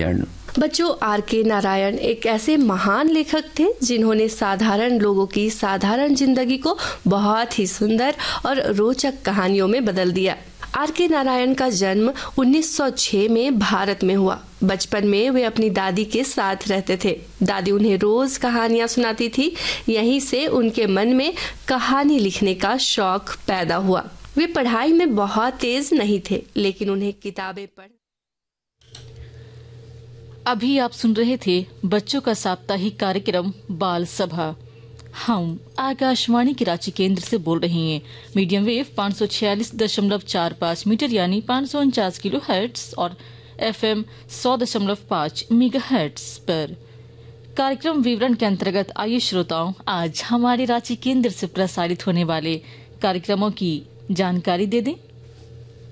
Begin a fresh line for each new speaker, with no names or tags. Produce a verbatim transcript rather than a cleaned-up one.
नारायण।
बच्चों, आर के नारायण एक ऐसे महान लेखक थे जिन्होंने साधारण लोगों की साधारण जिंदगी को बहुत ही सुंदर और रोचक कहानियों में बदल दिया। आर के नारायण का जन्म उन्नीस सौ छह में भारत में हुआ। बचपन में वे अपनी दादी के साथ रहते थे। दादी उन्हें रोज कहानियां सुनाती थी। यहीं से उनके मन में कहानी लिखने का शौक पैदा हुआ। वे पढ़ाई में बहुत तेज नहीं थे, लेकिन उन्हें किताबें पढ़
अभी आप सुन रहे थे बच्चों का साप्ताहिक कार्यक्रम बाल सभा। हम आकाशवाणी के रांची केंद्र से बोल रहे हैं। मीडियम वेव पाँच सौ छियालीस दशमलव चार पाँच मीटर यानी पाँच सौ उनचास किलो हर्ट्ज और एफएम सौ दशमलव पाँच मेगा हर्ट्ज पर। कार्यक्रम विवरण के अंतर्गत आइए श्रोताओं, आज हमारे रांची केंद्र से प्रसारित होने वाले कार्यक्रमों की जानकारी दे दें।